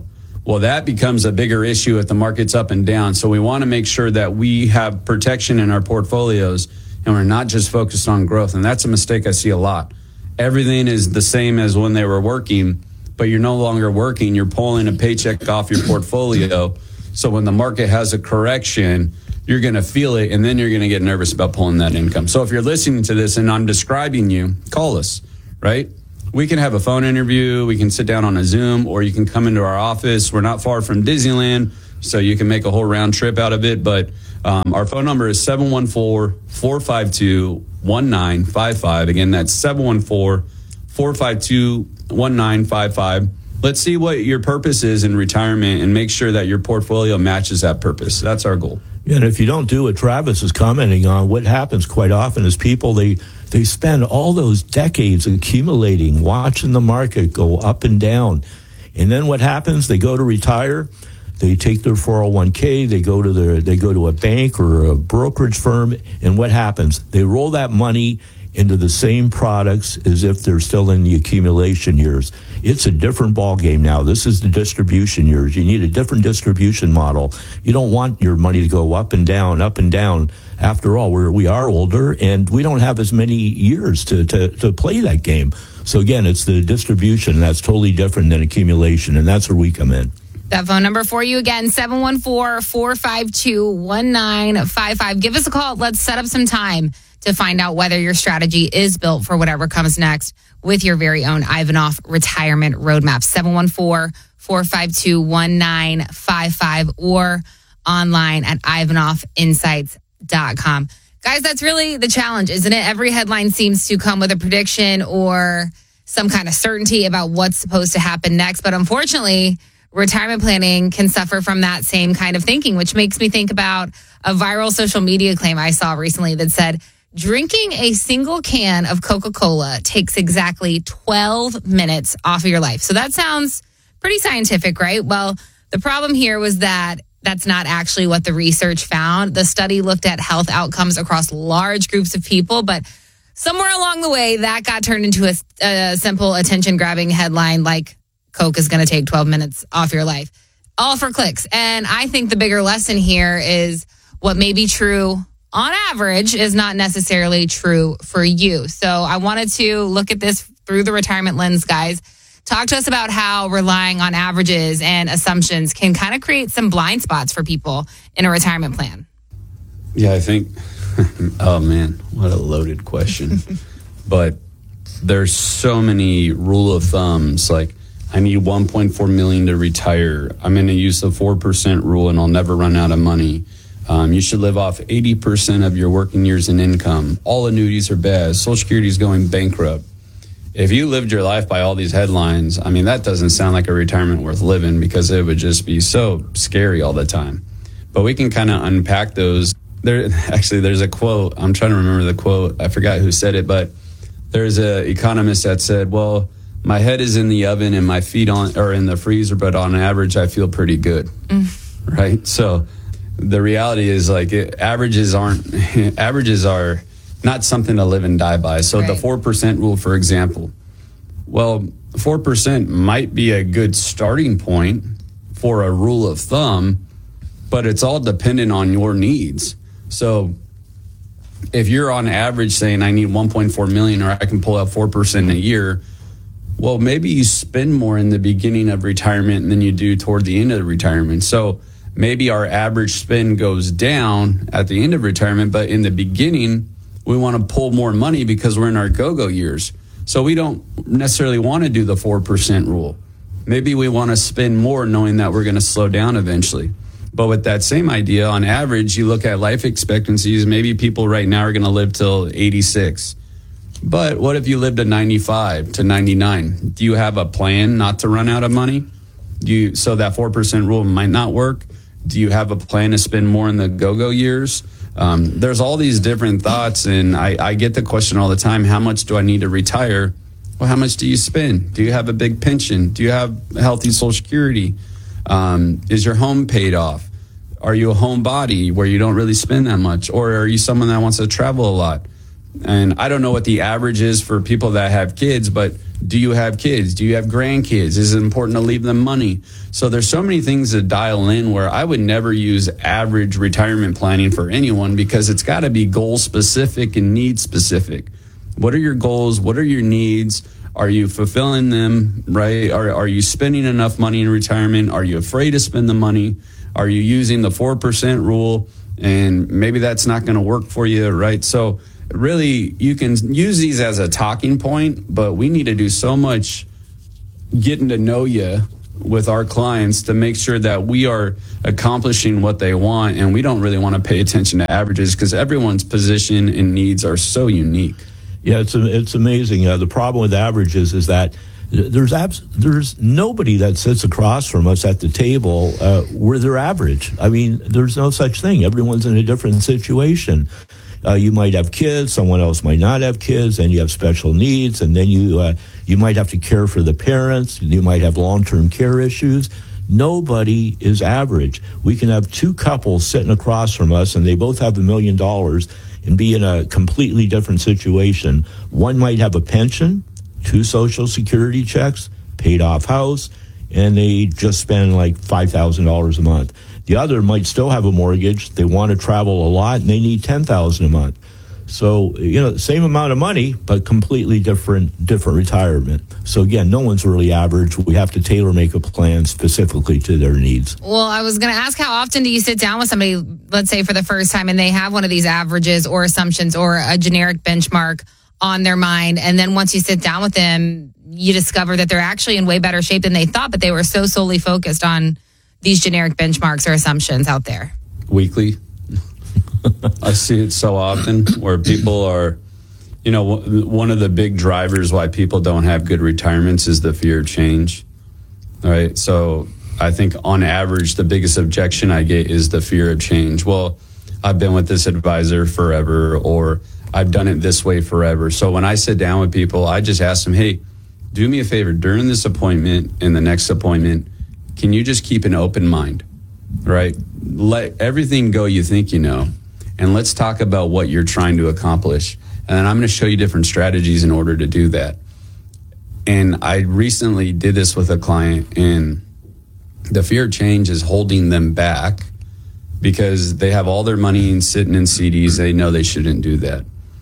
[SPEAKER 36] Well, that becomes a bigger issue if the market's up and down. So we want to make sure that we have protection in our portfolios and we're not just focused on growth. And that's a mistake I see a lot. Everything is the same as when they were working, but you're no longer working. You're pulling a paycheck off your portfolio. So when the market has a correction, you're going to feel it, and then you're going to get nervous about pulling that income. So if you're listening to this and I'm describing you, call us, right? We can have a phone interview. We can sit down on a Zoom, or you can come into our office. We're not far from Disneyland, so you can make a whole round trip out of it. But um, our phone number is seven one four, four five two, one nine five five. Again, that's seven one four, four five two, one nine five five. Let's see what your purpose is in retirement and make sure that your portfolio matches that purpose. That's our goal.
[SPEAKER 5] And if you don't do what Travis is commenting on, what happens quite often is people, they they spend all those decades accumulating, watching the market go up and down. And then what happens? They go to retire, they take their four oh one k, they go to their they go to a bank or a brokerage firm, and what happens? They roll that money into the same products as if they're still in the accumulation years. It's a different ball game now. This is the distribution years. You need a different distribution model. You don't want your money to go up and down, up and down. After all, we're, we are older, and we don't have as many years to, to, to play that game. So again, it's the distribution that's totally different than accumulation, and that's where we come in.
[SPEAKER 35] That phone number for you again, seven one four, four five two, one nine five five. Give us a call. Let's set up some time to find out whether your strategy is built for whatever comes next with your very own Ivanov retirement roadmap. seven one four, four five two, one nine five five or online at ivanov insights dot com. Guys, that's really the challenge, isn't it? Every headline seems to come with a prediction or some kind of certainty about what's supposed to happen next. But unfortunately, retirement planning can suffer from that same kind of thinking, which makes me think about a viral social media claim I saw recently that said, drinking a single can of Coca-Cola takes exactly twelve minutes off of your life. So that sounds pretty scientific, right? Well, the problem here was that that's not actually what the research found. The study looked at health outcomes across large groups of people, but somewhere along the way, that got turned into a, a simple attention-grabbing headline like Coke is going to take twelve minutes off your life. All for clicks. And I think the bigger lesson here is what may be true on average is not necessarily true for you. So I wanted to look at this through the retirement lens, guys. Talk to us about how relying on averages and assumptions can kind of create some blind spots for people in a retirement plan.
[SPEAKER 36] Yeah, I think, oh man, what a loaded question. But there's so many rule of thumbs, like I need one point four million dollars to retire. I'm going to use the four percent rule and I'll never run out of money. Um, you should live off eighty percent of your working years in income. All annuities are bad. Social Security is going bankrupt. If you lived your life by all these headlines, I mean, that doesn't sound like a retirement worth living because it would just be so scary all the time. But we can kind of unpack those. There, actually, there's a quote. I'm trying to remember the quote. I forgot who said it, but there's an economist that said, well, my head is in the oven and my feet on or in the freezer, but on average, I feel pretty good. Mm. Right? So the reality is like it, averages aren't averages are not something to live and die by. So right. The four percent rule, for example, well, four percent might be a good starting point for a rule of thumb, but it's all dependent on your needs. So if you're on average saying I need one point four million or I can pull out four percent a year, well, maybe you spend more in the beginning of retirement than you do toward the end of the retirement. So maybe our average spend goes down at the end of retirement, but in the beginning, we want to pull more money because we're in our go-go years. So we don't necessarily want to do the four percent rule. Maybe we want to spend more knowing that we're going to slow down eventually. But with that same idea, on average, you look at life expectancies, maybe people right now are going to live till eighty-six. But what if you lived to ninety-five, to ninety-nine? Do you have a plan not to run out of money? Do you, so that four percent rule might not work. Do you have a plan to spend more in the go-go years? Um, there's all these different thoughts, and I, I get the question all the time, how much do I need to retire? Well, how much do you spend? Do you have a big pension? Do you have healthy Social Security? Um, is your home paid off? Are you a homebody where you don't really spend that much? Or are you someone that wants to travel a lot? And I don't know what the average is for people that have kids, but Do you have kids? Do you have grandkids? Is it important to leave them money? So there's so many things to dial in where I would never use average retirement planning for anyone because it's got to be goal specific and need specific. What are your goals? What are your needs? Are you fulfilling them, right? Are, are you spending enough money in retirement? Are you afraid to spend the money? Are you using the four percent rule? And maybe that's not going to work for you, right? So really, you can use these as a talking point, but we need to do so much getting to know you with our clients to make sure that we are accomplishing what they want. And we don't really want to pay attention to averages because everyone's position and needs are so unique.
[SPEAKER 5] Yeah, it's it's amazing. Uh, the problem with averages is that there's abs- there's nobody that sits across from us at the table uh, where they're average. I mean, there's no such thing. Everyone's in a different situation. Uh, you might have kids, someone else might not have kids, and you have special needs, and then you uh, you might have to care for the parents. You might have long-term care issues. Nobody is average. We can have two couples sitting across from us, and they both have a million dollars and be in a completely different situation. One might have a pension, two Social Security checks, paid off house, and they just spend like five thousand dollars a month. The other might still have a mortgage. They want to travel a lot, and they need ten thousand dollars a month. So, you know, same amount of money, but completely different different retirement. So, again, no one's really average. We have to tailor-make a plan specifically to their needs.
[SPEAKER 35] Well, I was going to ask, how often do you sit down with somebody, let's say for the first time, and they have one of these averages or assumptions or a generic benchmark on their mind, and then once you sit down with them, you discover that they're actually in way better shape than they thought, but they were so solely focused on these generic benchmarks or assumptions out there?
[SPEAKER 36] Weekly. I see it so often where people are, you know, one of the big drivers why people don't have good retirements is the fear of change. All right. So I think on average, the biggest objection I get is the fear of change. Well, I've been with this advisor forever, or I've done it this way forever. So when I sit down with people, I just ask them, hey, do me a favor during this appointment and the next appointment, can you just keep an open mind, right? Let everything go you think you know, and let's talk about what you're trying to accomplish. And then I'm going to show you different strategies in order to do that. And I recently did this with a client, and the fear of change is holding them back because they have all their money in, sitting in C Ds. They know they shouldn't do that.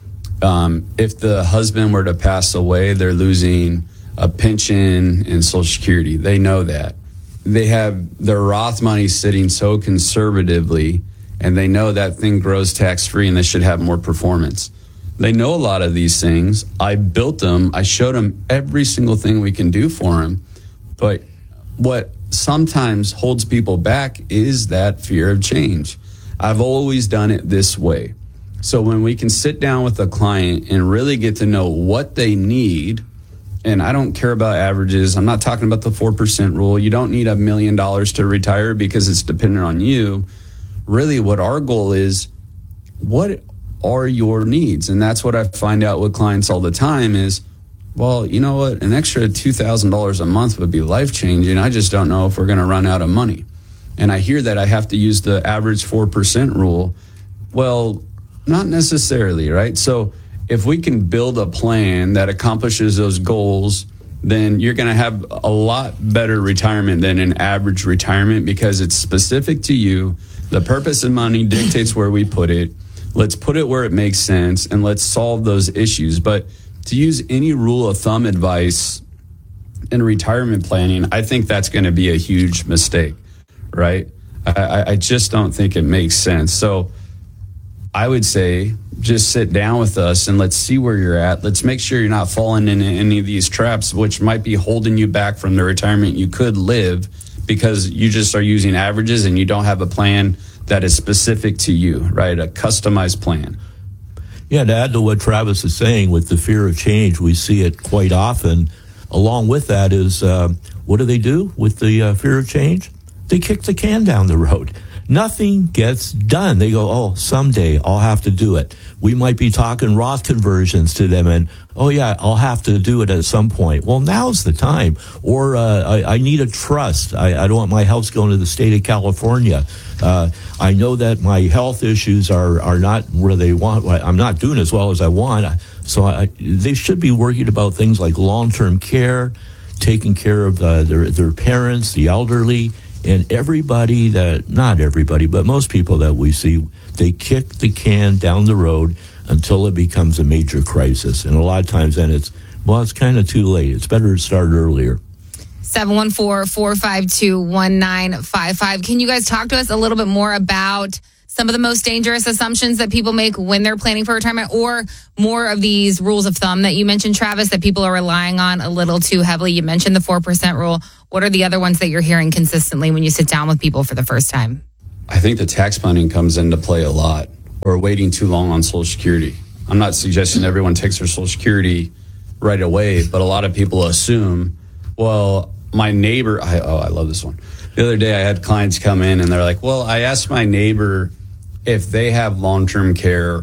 [SPEAKER 36] Um, if the husband were to pass away, they're losing a pension and Social Security. They know that. They have their Roth money sitting so conservatively, and they know that thing grows tax-free and they should have more performance. They know a lot of these things. I built them. I showed them every single thing we can do for them. But what sometimes holds people back is that fear of change. I've always done it this way. So when we can sit down with a client and really get to know what they need, and I don't care about averages. I'm not talking about the four percent rule. You don't need a million dollars to retire because it's dependent on you. Really what our goal is, what are your needs? And that's what I find out with clients all the time is, well, you know what? An extra two thousand dollars a month would be life-changing. I just don't know if we're going to run out of money. And I hear that I have to use the average four percent rule. Well, not necessarily, right? So if we can build a plan that accomplishes those goals, then you're going to have a lot better retirement than an average retirement because it's specific to you. The purpose of money dictates where we put it. Let's put it where it makes sense, and let's solve those issues. But to use any rule of thumb advice in retirement planning, I think that's going to be a huge mistake, right? I, I just don't think it makes sense. So I would say just sit down with us and let's see where you're at. Let's make sure you're not falling into any of these traps, which might be holding you back from the retirement you could live because you just are using averages and you don't have a plan that is specific to you, right? A customized plan.
[SPEAKER 5] Yeah, to add to what Travis is saying with the fear of change, we see it quite often. Along with that is, uh, what do they do with the uh, fear of change? They kick the can down the road. nothing gets done. They go, oh, someday I'll have to do it. We might be talking Roth conversions to them, and, oh, yeah, I'll have to do it at some point. Well, now's the time. Or uh, I, I need a trust. I, I don't want my house going to the state of California. Uh, I know that my health issues are, are not where they want. I'm not doing as well as I want. So I, they should be worried about things like long-term care, taking care of uh, their, their parents, the elderly, and everybody that, not everybody, but most people that we see, they kick the can down the road until it becomes a major crisis. And a lot of times then it's, well, it's kind of too late. It's better to start earlier.
[SPEAKER 35] seven one four, four five two, one nine five five. Can you guys talk to us a little bit more about some of the most dangerous assumptions that people make when they're planning for retirement, or more of these rules of thumb that you mentioned, Travis, that people are relying on a little too heavily? You mentioned the four percent rule. What are the other ones that you're hearing consistently when you sit down with people for the first time?
[SPEAKER 36] I think the tax planning comes into play a lot, or waiting too long on Social Security. I'm not suggesting everyone takes their Social Security right away, but a lot of people assume, well, my neighbor, I, oh, I love this one. The other day I had clients come in and they're like, well, I asked my neighbor if they have long-term care,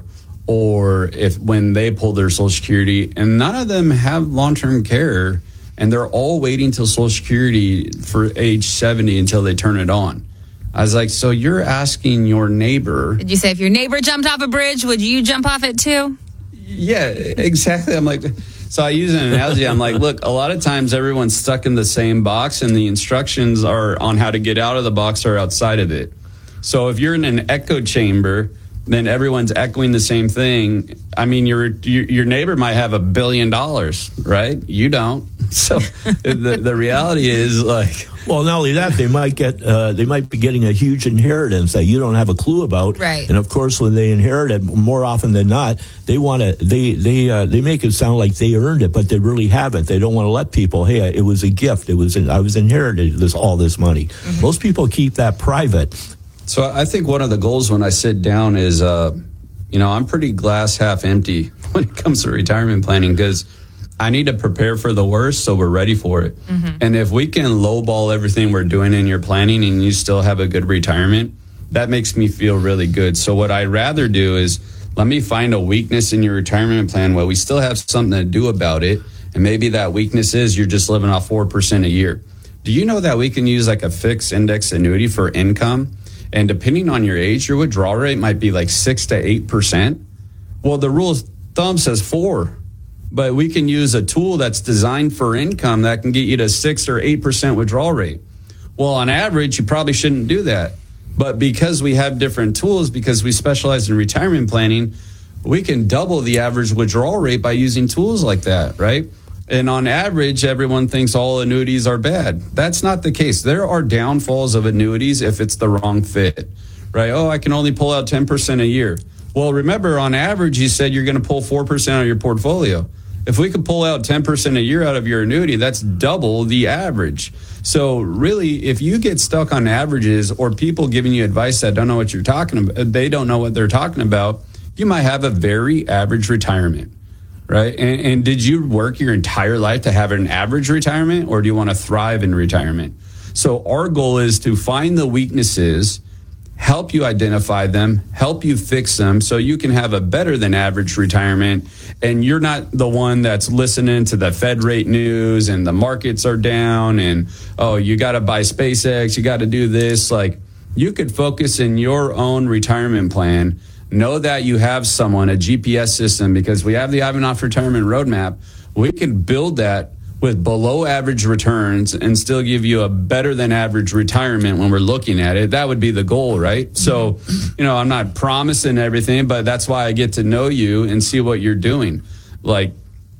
[SPEAKER 36] or if when they pull their Social Security, and none of them have long-term care, and they're all waiting till Social Security for age seventy until they turn it on. I was like, so you're asking your neighbor.
[SPEAKER 35] Did you say if your neighbor jumped off a bridge, would you jump off it too?
[SPEAKER 36] Yeah, exactly. I'm like, so I use an analogy. I'm like, look, a lot of times everyone's stuck in the same box, and the instructions are on how to get out of the box or outside of it. So if you're in an echo chamber, then everyone's echoing the same thing. I mean, your your, your neighbor might have a billion dollars, right? You don't. So the the reality is, like,
[SPEAKER 5] well, not only that, they might get uh, they might be getting a huge inheritance that you don't have a clue about.
[SPEAKER 35] Right.
[SPEAKER 5] And of course, when they inherit it, more often than not, they want to they they uh, they make it sound like they earned it, but they really haven't. They don't want to let people, hey, it was a gift. It was I was inherited this all this money. Mm-hmm. Most people keep that private.
[SPEAKER 36] So I think one of the goals when I sit down is, uh, you know, I'm pretty glass half empty when it comes to retirement planning, because I need to prepare for the worst so we're ready for it. Mm-hmm. And if we can lowball everything we're doing in your planning and you still have a good retirement, that makes me feel really good. So what I'd rather do is let me find a weakness in your retirement plan where we still have something to do about it. And maybe that weakness is you're just living off four percent a year. Do you know that we can use like a fixed index annuity for income? And depending on your age, your withdrawal rate might be like six to eight percent. Well, the rule of thumb says four, but we can use a tool that's designed for income that can get you to six or eight percent withdrawal rate. Well, on average, you probably shouldn't do that. But because we have different tools, because we specialize in retirement planning, we can double the average withdrawal rate by using tools like that, right? And on average, everyone thinks all annuities are bad. That's not the case. There are downfalls of annuities if it's the wrong fit, right? Oh, I can only pull out ten percent a year. Well, remember, on average, you said you're going to pull four percent of your portfolio. If we could pull out ten percent a year out of your annuity, that's double the average. So really, if you get stuck on averages, or people giving you advice that don't know what you're talking about, they don't know what they're talking about, you might have a very average retirement. Right. And, and did you work your entire life to have an average retirement, or do you want to thrive in retirement? So our goal is to find the weaknesses, help you identify them, help you fix them so you can have a better than average retirement. And you're not the one that's listening to the Fed rate news and the markets are down and, oh, you got to buy SpaceX, you got to do this. Like, you could focus in your own retirement plan. Know that you have someone, a G P S system, because we have the Ivanhoff Retirement Roadmap. We can build that with below average returns and still give you a better than average retirement when we're looking at it. That would be the goal, right? So, you know, I'm not promising everything, but that's why I get to know you and see what you're doing. Like,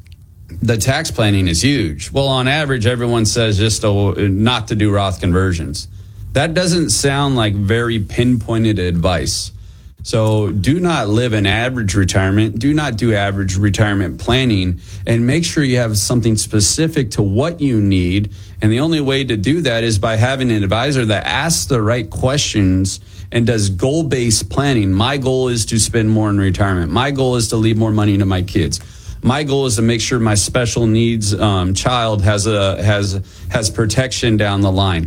[SPEAKER 36] the tax planning is huge. Well, on average, everyone says just to, not to do Roth conversions. That doesn't sound like very pinpointed advice. So do not live an average retirement. Do not do average retirement planning, and make sure you have something specific to what you need. And the only way to do that is by having an advisor that asks the right questions and does goal-based planning. My goal is to spend more in retirement. My goal is to leave more money to my kids. My goal is to make sure my special needs um, child has a has has protection down the line.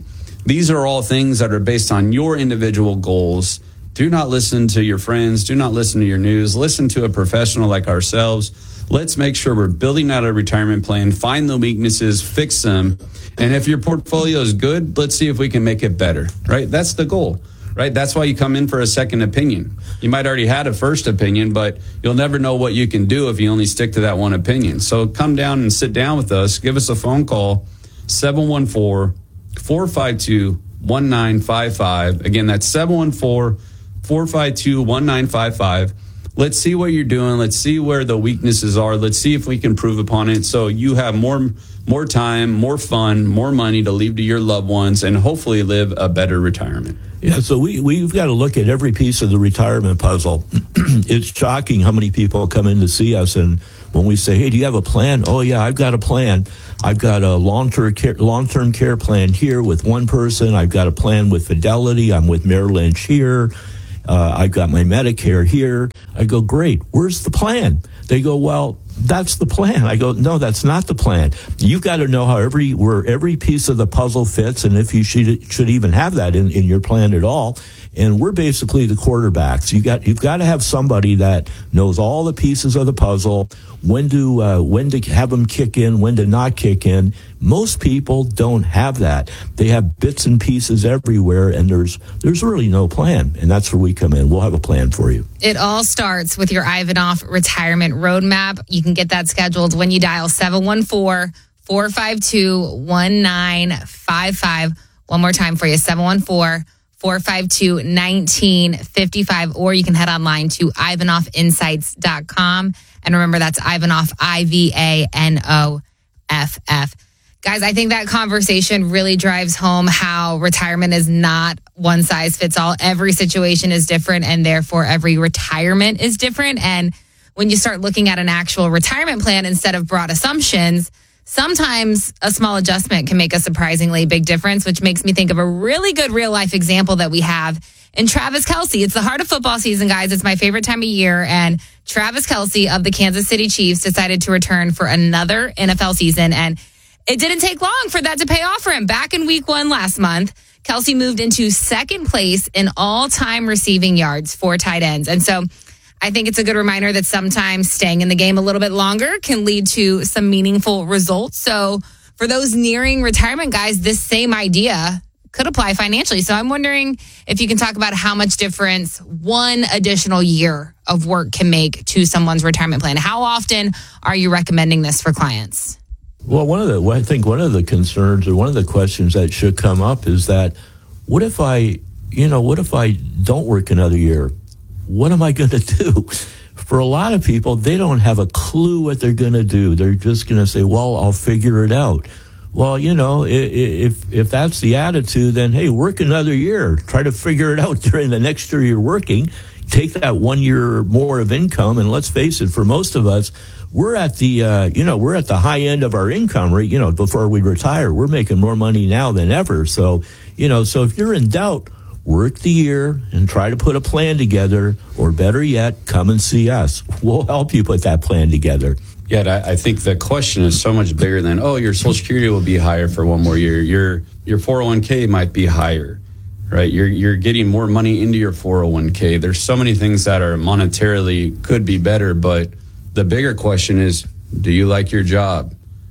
[SPEAKER 36] These are all things that are based on your individual goals. Do not listen to your friends. Do not listen to your news. Listen to a professional like ourselves. Let's make sure we're building out a retirement plan, find the weaknesses, fix them. And if your portfolio is good, let's see if we can make it better, right? That's the goal, right? That's why you come in for a second opinion. You might already had a first opinion, but you'll never know what you can do if you only stick to that one opinion. So come down and sit down with us. Give us a phone call, seven one four, four five two, one nine five five. Again, that's seven one four, four five two, one nine five five. Let's see what you're doing. Let's see where the weaknesses are. Let's see if we can improve upon it so you have more more time, more fun, more money to leave to your loved ones, and hopefully live a better retirement.
[SPEAKER 5] Yeah, so we, we've got to look at every piece of the retirement puzzle. It's shocking how many people come in to see us, and when we say, hey, do you have a plan? Oh, yeah, I've got a plan. I've got a long-term care, long-term care plan here with one person. I've got a plan with Fidelity. I'm with Merrill Lynch here. Uh, I've got my Medicare here. I go, great. Where's the plan? They go, well, that's the plan. I go, no, that's not the plan. You've got to know how every where every piece of the puzzle fits, and if you should should even have that in, in your plan at all. And we're basically the quarterbacks. You got you've got to have somebody that knows all the pieces of the puzzle, when to uh, when to have them kick in, when to not kick in. Most people don't have that. They have bits and pieces everywhere, and there's there's really no plan. And that's where we come in. We'll have a plan for you.
[SPEAKER 35] It all starts with your Ivanhoff Retirement Roadmap. You can get that scheduled when you dial seven one four, four five two, one nine five five. One more time for you, seven one four, four five two, one nine five five, or you can head online to Ivanhoff Insights dot com. And remember, that's Ivanhoff, I V A N O F F. Guys, I think that conversation really drives home how retirement is not one size fits all. Every situation is different, and therefore every retirement is different. And when you start looking at an actual retirement plan instead of broad assumptions, sometimes a small adjustment can make a surprisingly big difference, which makes me think of a really good real life example that we have in Travis Kelce. It's the heart of football season, guys. It's my favorite time of year. And Travis Kelce of the Kansas City Chiefs decided to return for another N F L season. And it didn't take long for that to pay off for him. Back in week one last month, Kelce moved into second place in all-time receiving yards for tight ends. And so I think it's a good reminder that sometimes staying in the game a little bit longer can lead to some meaningful results. So for those nearing retirement guys, this same idea could apply financially. So I'm wondering if you can talk about how much difference one additional year of work can make to someone's retirement plan. How often are you recommending this for clients?
[SPEAKER 5] Well, one of the, I think one of the concerns or one of the questions that should come up is that, what if I, you know, what if I don't work another year? What am I going to do? For a lot of people, they don't have a clue what they're going to do. They're just going to say, well, I'll figure it out. Well, you know, if if that's the attitude, then, hey, work another year. Try to figure it out during the next year you're working. Take that one year more of income, and let's face it, for most of us, we're at the, uh, you know, we're at the high end of our income rate. You know, before we retire, we're making more money now than ever. So, you know, so if you're in doubt, work the year and try to put a plan together, or better yet, come and see us. We'll help you put that plan together.
[SPEAKER 36] Yeah, I think the question is so much bigger than, oh, your Social Security will be higher for one more year. Your your four oh one k might be higher, right? You're you're getting more money into your four oh one k. There's so many things that are monetarily could be better, but the bigger question is, do you like your job?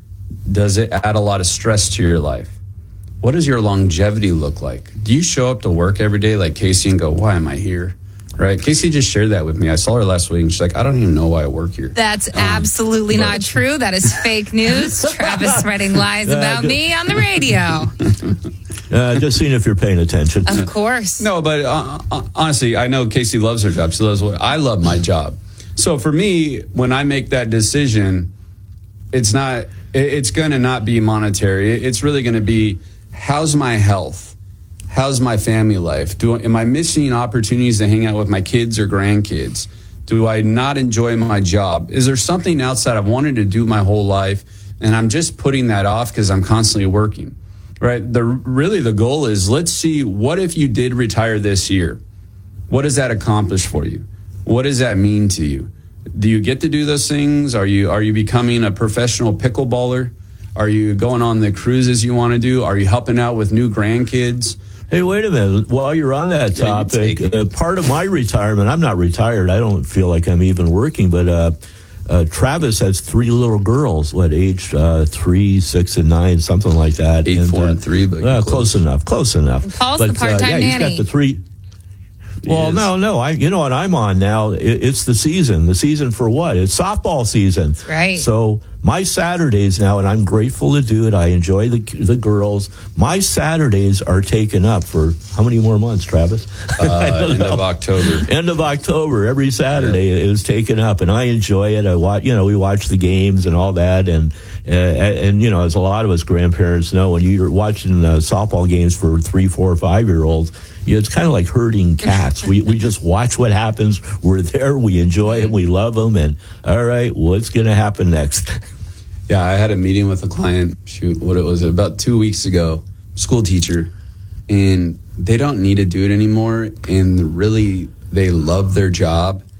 [SPEAKER 36] Does it add a lot of stress to your life? What does your longevity look like? Do you show up to work every day like Casey and go, why am I here? Right? Casey just shared that with me. I saw her last week and she's like, I don't even know why I work here.
[SPEAKER 35] That's um, absolutely but. not true. That is fake news. Travis spreading lies uh, about just, me on the radio.
[SPEAKER 5] Uh, just seeing if you're paying attention.
[SPEAKER 35] Of course.
[SPEAKER 36] No, but uh, honestly, I know Casey loves her job. She loves what I love my job. So for me, when I make that decision, it's not, it's going to not be monetary. It's really going to be, how's my health? How's my family life? Do am I missing opportunities to hang out with my kids or grandkids? Do I not enjoy my job? Is there something else that I've wanted to do my whole life, and I'm just putting that off because I'm constantly working? Right? The really the goal is, let's see, what if you did retire this year? What does that accomplish for you? What does that mean to you? Do you get to do those things? Are you are you becoming a professional pickleballer? Are you going on the cruises you want to do? Are you helping out with new grandkids?
[SPEAKER 5] Hey, wait a minute. While you're on that topic, uh, part of my retirement, I'm not retired. I don't feel like I'm even working, but uh, uh, Travis has three little girls, what, age uh, three, six, and nine, something like that.
[SPEAKER 36] Eight,
[SPEAKER 5] and,
[SPEAKER 36] four,
[SPEAKER 5] uh,
[SPEAKER 36] and three, but
[SPEAKER 5] uh,
[SPEAKER 36] close.
[SPEAKER 5] close enough, close enough.
[SPEAKER 35] Paul's
[SPEAKER 5] but,
[SPEAKER 35] the part-time
[SPEAKER 5] uh, yeah,
[SPEAKER 35] nanny.
[SPEAKER 5] He's got the three. Well, no, no. I, you know what I'm on now? It, it's the season. The season for what? It's softball season.
[SPEAKER 35] That's right.
[SPEAKER 5] So my Saturdays now, and I'm grateful to do it. I enjoy the the girls. My Saturdays are taken up for how many more months, Travis?
[SPEAKER 36] Uh, end of October.
[SPEAKER 5] End of October. Every Saturday yeah. is taken up, and I enjoy it. I watch. You know, we watch the games and all that, and uh, and you know, as a lot of us grandparents know, when you're watching uh, softball games for three, four, five year olds. You know, it's kind of like herding cats. We we just watch what happens. We're there. We enjoy them. We love them. And all right, what's going to happen next?
[SPEAKER 36] Yeah, I had a meeting with a client. Shoot, what it was about two weeks ago. School teacher, and they don't need to do it anymore. And really, they love their job.